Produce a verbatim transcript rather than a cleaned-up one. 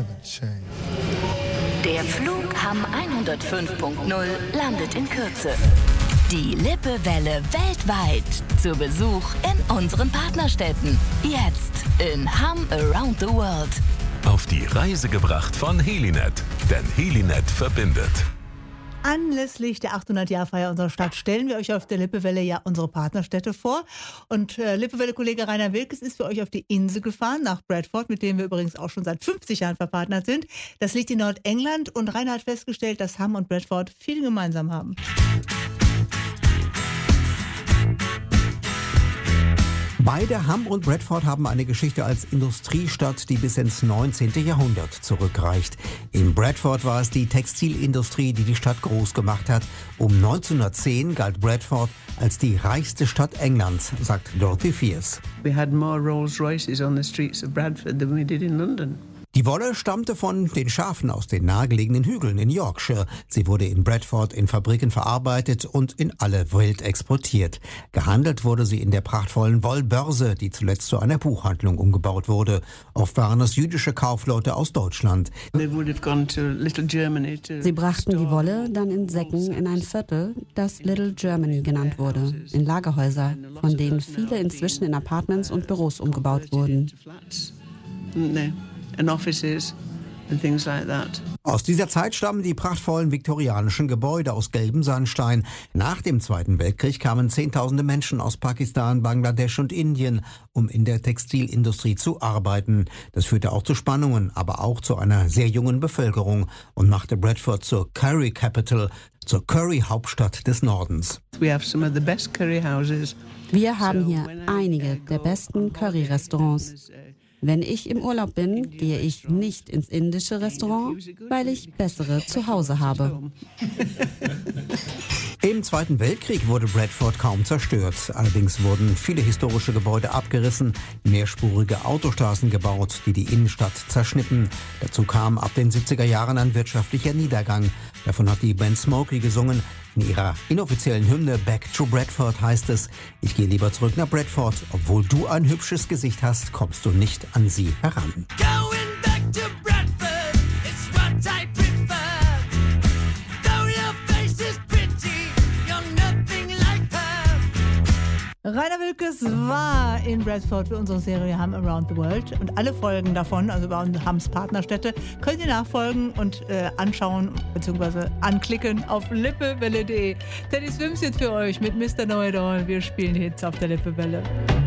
climate change. Der Flug Hamm hundertfünf Punkt null landet in Kürze. Die Lippewelle weltweit zu Besuch in unseren Partnerstädten. Jetzt in Hamm Around the World. Auf die Reise gebracht von Helinet, denn Helinet verbindet. Anlässlich der achthundert-Jahr-Feier unserer Stadt stellen wir euch auf der Lippewelle ja unsere Partnerstädte vor. Und äh, Lippewelle-Kollege Rainer Wilkes ist für euch auf die Insel gefahren, nach Bradford, mit dem wir übrigens auch schon seit fünfzig Jahren verpartnert sind. Das liegt in Nordengland und Rainer hat festgestellt, dass Hamm und Bradford viel gemeinsam haben. Beide, Hamm und Bradford, haben eine Geschichte als Industriestadt, die bis ins neunzehnte. Jahrhundert zurückreicht. In Bradford war es die Textilindustrie, die die Stadt groß gemacht hat. Um neunzehnhundertzehn galt Bradford als die reichste Stadt Englands, sagt Dorothy Fierce. We had more Rolls Royces on the streets of Bradford than we did in London. Die Wolle stammte von den Schafen aus den nahegelegenen Hügeln in Yorkshire. Sie wurde in Bradford in Fabriken verarbeitet und in alle Welt exportiert. Gehandelt wurde sie in der prachtvollen Wollbörse, die zuletzt zu einer Buchhandlung umgebaut wurde. Oft waren es jüdische Kaufleute aus Deutschland. Sie brachten die Wolle dann in Säcken in ein Viertel, das Little Germany genannt wurde, in Lagerhäuser, von denen viele inzwischen in Apartments und Büros umgebaut wurden. And offices and things like that. Aus dieser Zeit stammen die prachtvollen viktorianischen Gebäude aus gelbem Sandstein. Nach dem Zweiten Weltkrieg kamen Zehntausende Menschen aus Pakistan, Bangladesch und Indien, um in der Textilindustrie zu arbeiten. Das führte auch zu Spannungen, aber auch zu einer sehr jungen Bevölkerung und machte Bradford zur Curry Capital, zur Curry-Hauptstadt des Nordens. We have some of the best curry houses. Wir haben hier einige der besten Curry-Restaurants. Wenn ich im Urlaub bin, gehe ich nicht ins indische Restaurant, weil ich bessere zu Hause habe. Im Zweiten Weltkrieg wurde Bradford kaum zerstört. Allerdings wurden viele historische Gebäude abgerissen, mehrspurige Autostraßen gebaut, die die Innenstadt zerschnitten. Dazu kam ab den siebziger Jahren ein wirtschaftlicher Niedergang. Davon hat die Band Smokey gesungen. In ihrer inoffiziellen Hymne Back to Bradford heißt es: Ich gehe lieber zurück nach Bradford. Obwohl du ein hübsches Gesicht hast, kommst du nicht an sie heran. Rainer Wilkes war in Bradford für unsere Serie Hamm Around the World. Und alle Folgen davon, also über Hamms Partnerstädte, könnt ihr nachfolgen und äh, anschauen bzw. anklicken auf lippewelle punkt de. Teddy Swims jetzt für euch mit Mister Know-It-All. Wir spielen Hits auf der Lippewelle.